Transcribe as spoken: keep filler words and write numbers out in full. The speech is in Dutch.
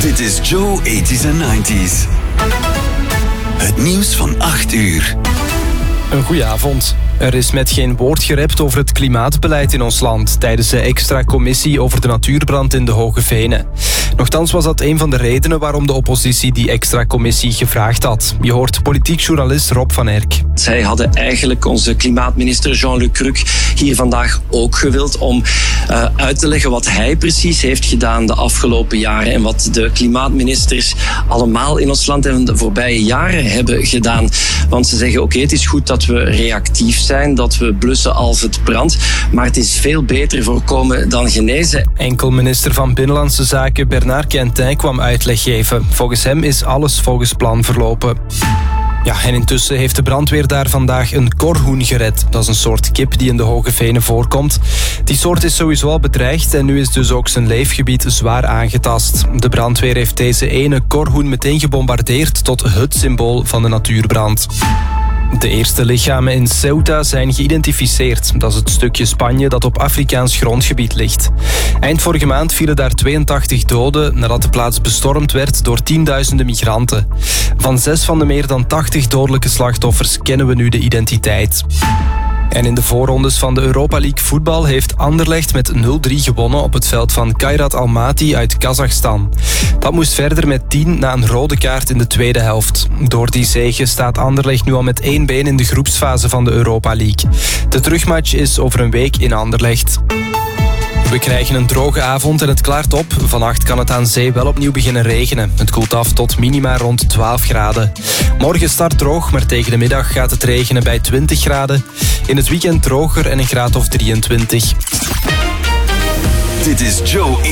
Dit is Joe eighties and nineties. Het nieuws van acht uur. Een goeie avond. Er is met geen woord gerept over het klimaatbeleid in ons land tijdens de extra commissie over de natuurbrand in de Hoge Venen. Nochtans was dat een van de redenen waarom de oppositie die extra commissie gevraagd had. Je hoort politiek journalist Rob van Erck. Zij hadden eigenlijk onze klimaatminister Jean-Luc Cruc hier vandaag ook gewild om uh, uit te leggen wat hij precies heeft gedaan de afgelopen jaren en wat de klimaatministers allemaal in ons land in de voorbije jaren hebben gedaan. Want ze zeggen oké, okay, het is goed dat we reactief zijn, dat we blussen als het brandt, maar het is veel beter voorkomen dan genezen. Enkel minister van Binnenlandse Zaken Bernard Quentin kwam uitleg geven. Volgens hem is alles volgens plan verlopen. Ja, en intussen heeft de brandweer daar vandaag een korhoen gered. Dat is een soort kip die in de Hoge Venen voorkomt. Die soort is sowieso al bedreigd en nu is dus ook zijn leefgebied zwaar aangetast. De brandweer heeft deze ene korhoen meteen gebombardeerd tot het symbool van de natuurbrand. De eerste lichamen in Ceuta zijn geïdentificeerd. Dat is het stukje Spanje dat op Afrikaans grondgebied ligt. Eind vorige maand vielen daar tweeëntachtig doden nadat de plaats bestormd werd door tienduizenden migranten. Van zes van de meer dan tachtig dodelijke slachtoffers kennen we nu de identiteit. En in de voorrondes van de Europa League voetbal heeft Anderlecht met nul drie gewonnen op het veld van Kairat Almaty uit Kazachstan. Dat moest verder met tien na een rode kaart in de tweede helft. Door die zege staat Anderlecht nu al met één been in de groepsfase van de Europa League. De terugmatch is over een week in Anderlecht. We krijgen een droge avond en het klaart op. Vannacht kan het aan zee wel opnieuw beginnen regenen. Het koelt af tot minima rond twaalf graden. Morgen start droog, maar tegen de middag gaat het regenen bij twintig graden. In het weekend droger en een graad of drieëntwintig. Dit is Joe